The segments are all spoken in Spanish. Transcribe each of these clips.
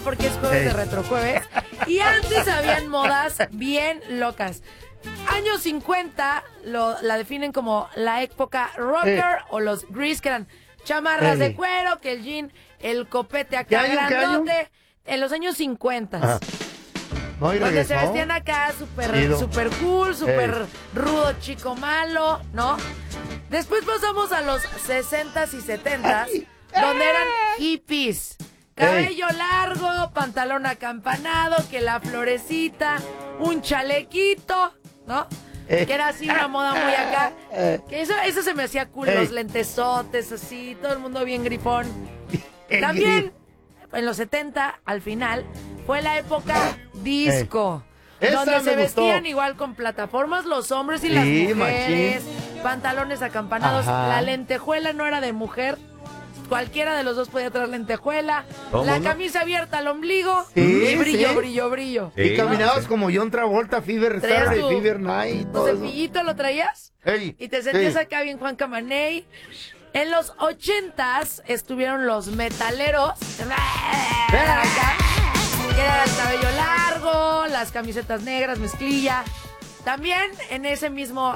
porque es jueves de retrojueves. Y antes habían modas bien locas. Años 50 la definen como la época rocker o los Grease, que eran chamarras de cuero, que el jean, el copete acá grandote. En los años 50. Ajá. No, donde se vestían acá super cool, super rudo, chico malo, ¿no? Después pasamos a los 60s y 70s, donde eran hippies. Cabello largo, pantalón acampanado, que la florecita, un chalequito, ¿no? Que era así una moda muy acá. Que eso se me hacía cool, los lentesotes así, todo el mundo bien grifón. También, en los 70, al final, fue la época disco. Donde se vestían igual con plataformas los hombres y las mujeres, pantalones acampanados. La lentejuela no era de mujer. Cualquiera de los dos podía traer lentejuela. La camisa abierta al ombligo. Y brillo. Y caminabas como John Travolta, Fever Saturday, Fever Night. ¿Tu cepillito lo traías? Y te sentías acá bien Juan Camaney. En los 80s estuvieron los metaleros. Que era el cabello largo, las camisetas negras, mezclilla. También en esa misma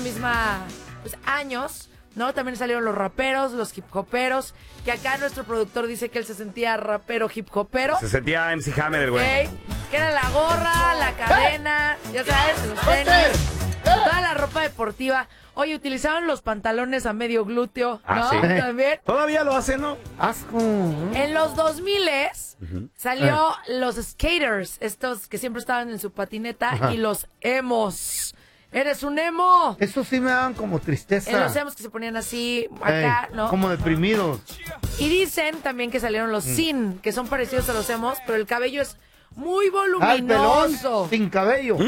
años, ¿no? También salieron los raperos, los hip hoperos, que acá nuestro productor dice que él se sentía rapero hip hopero. Se sentía MC Hammer el güey. Que era la gorra, la cadena, ya sabes, los tenis, toda la ropa deportiva. Oye, utilizaban los pantalones a medio glúteo, ¿no? Sí. También. Todavía lo hacen, ¿no? Asco. En los 2000s salió los skaters, estos que siempre estaban en su patineta, y los emos. ¡Eres un emo! Eso sí me daban como tristeza. En los emos que se ponían así, acá, ¿no? Como deprimidos. Y dicen también que salieron los sin, que son parecidos a los emos, pero el cabello es muy voluminoso. Pelón, sin cabello.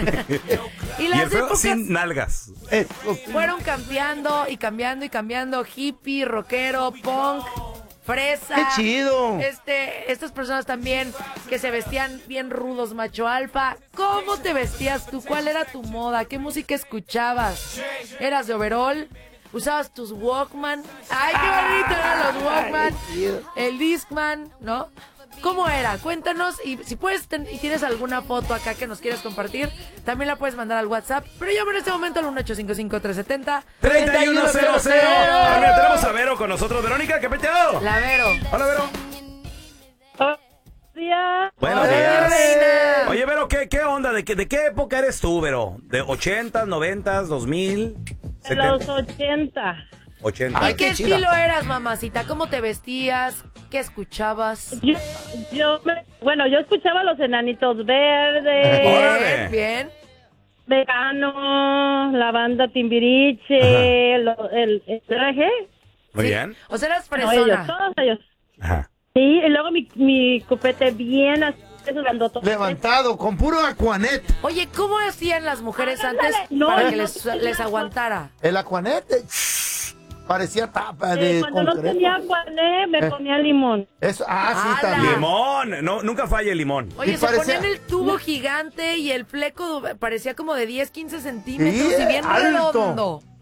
Y las el feo épocas sin nalgas. fueron cambiando. Hippie, rockero, punk, fresa. ¡Qué chido! Estas personas también que se vestían bien rudos, macho alfa. ¿Cómo te vestías tú? ¿Cuál era tu moda? ¿Qué música escuchabas? ¿Eras de overall? ¿Usabas tus Walkman? ¡Ay, qué bonito eran los Walkman! El Discman, ¿no? ¿Cómo era? Cuéntanos, y si puedes y tienes alguna foto acá que nos quieras compartir, también la puedes mandar al WhatsApp. Pero llama en este momento al 1855-370-3100. Mira, tenemos a Vero con nosotros. Verónica, ¿qué peteado? La Vero. Hola, Vero. Buenos días. Buenos Hola, días. reina. Oye, Vero, ¿qué onda? ¿De qué época eres tú, Vero? ¿De 80s, 90s, 2000? De los 80. 80. ¿Y qué estilo eras, mamacita? ¿Cómo te vestías? ¿Qué escuchabas? Yo escuchaba los Enanitos Verdes. Órale. Bien. Vegano, la banda Timbiriche, el traje. Muy bien. O sea, eras No, ellos, fresona. todos ellos. Ajá. Sí, y luego mi copete bien así, esos grandotes. Levantado, con puro Aquanet. Oye, ¿cómo hacían las mujeres antes No, para que no, les aguantara? El Aquanet parecía tapa de Cuando no concreto. tenía guané, me ponía limón. Eso, sí, ¡Hala! también. Limón. No, nunca falla el limón. Oye, Y se parecía- ponían el tubo gigante y el fleco parecía como de 10, 15 centímetros Sí, y bien alto. redondo.